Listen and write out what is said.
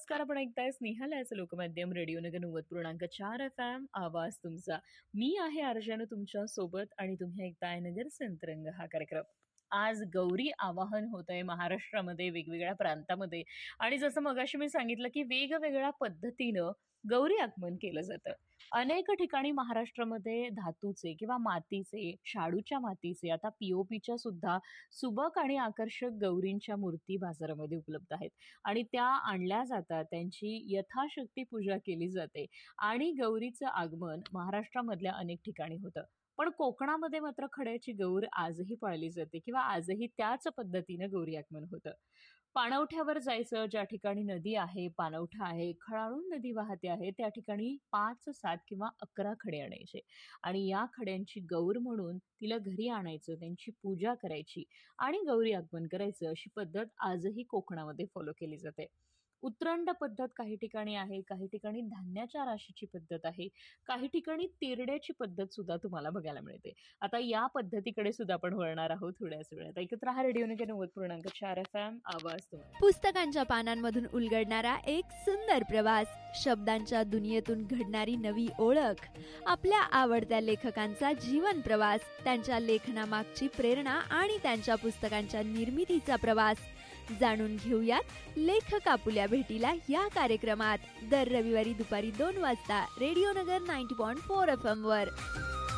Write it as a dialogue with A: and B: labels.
A: नमस्कार. आपण ऐकताय स्नेहालयाचं लोकमाध्यम रेडिओ नगर 90.4 FM आवाज तुमचा. मी आहे अर्जन तुमच्या सोबत आणि तुम्ही ऐकताय नगर संतरंग हा कार्यक्रम. आज गौरी आवाहन होत आहे महाराष्ट्रामध्ये वेगवेगळ्या प्रांतामध्ये आणि जसं मगाशी मी सांगितलं की वेगवेगळ्या पद्धतीनं गौरी आगमन केलं जातं. अनेक ठिकाणी महाराष्ट्रामध्ये धातूचे किंवा मातीचे, शाडूच्या मातीचे, आता पीओपीच्या सुद्धा सुबक आणि आकर्षक गौरींच्या मूर्ती बाजारामध्ये उपलब्ध आहेत आणि त्या आणल्या जातात. त्यांची यथाशक्ती पूजा केली जाते आणि गौरीचं आगमन महाराष्ट्रामधल्या अनेक ठिकाणी होतं. पण कोकणामध्ये मात्र खड्याची गौर आजही पाळली जाते किंवा आजही त्याच पद्धतीनं गौरी आगमन होतं. पाणवठ्यावर जायचं, ज्या ठिकाणी नदी आहे, पाणवठा आहे, खळाळून नदी वाहते आहे, त्या ठिकाणी 5, 7 किंवा 11 खडे आणायचे आणि या खड्यांची गौर म्हणून तिला घरी आणायचं, त्यांची पूजा करायची आणि गौरी आगमन करायचं, अशी पद्धत आजही कोकणामध्ये फॉलो केली जाते. उतरंड पद्धत काही ठिकाणी आहे, काही ठिकाणी धान्याच्या राशीची पद्धत आहे, काही ठिकाणी तेरड्याची पद्धत सुद्धा तुम्हाला बघायला मिळते. आता या पद्धतीकडे सुद्धा आपण वळणार आहोत थोड्याच वेळात. ऐकत रहा रेडिओ नगर 90.4 FM आवाज तुमचा.
B: पुस्तकांच्या पानांमधून उलगडणारा एक सुंदर प्रवास, शब्दांच्या दुनियेतून घडणारी नवी ओळख, आपल्या आवडत्या लेखकांचा जीवन प्रवास, त्यांच्या लेखनामागची प्रेरणा आणि त्यांच्या पुस्तकांच्या निर्मितीचा प्रवास जाणून घेऊयात लेखक आपुल्या भेटीला या कार्यक्रमात. दर रविवारी दुपारी 2 वाजता रेडिओ नगर 90.4 FM वर.